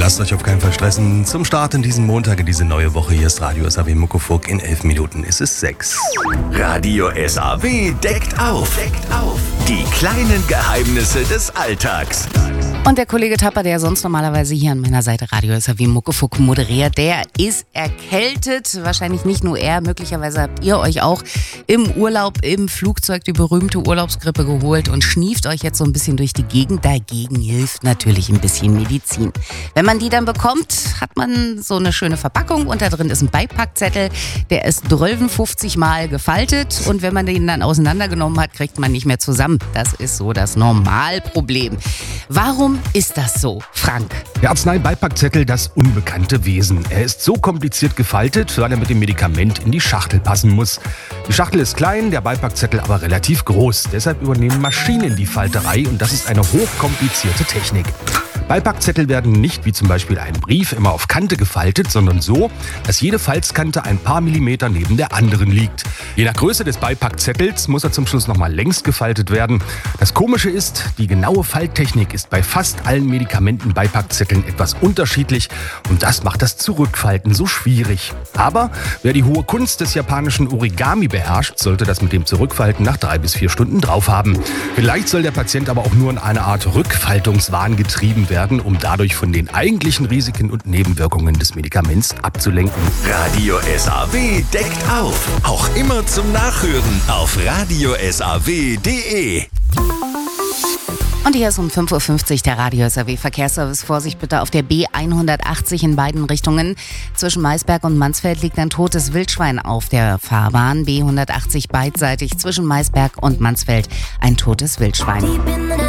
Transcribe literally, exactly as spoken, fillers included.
Lasst euch auf keinen Fall stressen. Zum Start in diesen Montag, in diese neue Woche. Hier ist Radio S A W Muckefuck. In elf Minuten ist es sechs. Radio S A W deckt auf. Deckt auf. Die kleinen Geheimnisse des Alltags. Und der Kollege Tapper, der sonst normalerweise hier an meiner Seite Radio S A W Muckefuck moderiert, der ist erkältet. Wahrscheinlich nicht nur er, möglicherweise habt ihr euch auch im Urlaub, im Flugzeug die berühmte Urlaubsgrippe geholt und schnieft euch jetzt so ein bisschen durch die Gegend. Dagegen hilft natürlich ein bisschen Medizin. Wenn man die dann bekommt, hat man so eine schöne Verpackung und da drin ist ein Beipackzettel, der ist fünfzig Mal gefaltet und wenn man den dann auseinandergenommen hat, kriegt man nicht mehr zusammen. Das ist so das Normalproblem. Warum ist das so, Frank? Der Arznei-Beipackzettel, das unbekannte Wesen. Er ist so kompliziert gefaltet, weil er mit dem Medikament in die Schachtel passen muss. Die Schachtel ist klein, der Beipackzettel aber relativ groß. Deshalb übernehmen Maschinen die Falterei und das ist eine hochkomplizierte Technik. Beipackzettel werden nicht wie zum Beispiel ein Brief immer auf Kante gefaltet, sondern so, dass jede Falzkante ein paar Millimeter neben der anderen liegt. Je nach Größe des Beipackzettels muss er zum Schluss nochmal längs gefaltet werden. Das Komische ist, die genaue Falttechnik ist bei fast allen Medikamenten-Beipackzetteln etwas unterschiedlich und das macht das Zurückfalten so schwierig. Aber wer die hohe Kunst des japanischen Origami beherrscht, sollte das mit dem Zurückfalten nach drei bis vier Stunden drauf haben. Vielleicht soll der Patient aber auch nur in eine Art Rückfaltungswahn getrieben werden, um dadurch von den eigentlichen Risiken und Nebenwirkungen des Medikaments abzulenken. Radio S A W deckt auf. Auch immer zum Nachhören auf radio s a w punkt d e. Und hier ist um fünf Uhr fünfzig der Radio S A W Verkehrsservice. Vorsicht bitte auf der B hundertachtzig in beiden Richtungen. Zwischen Maisberg und Mansfeld liegt ein totes Wildschwein auf der Fahrbahn. B hundertachtzig beidseitig zwischen Maisberg und Mansfeld ein totes Wildschwein.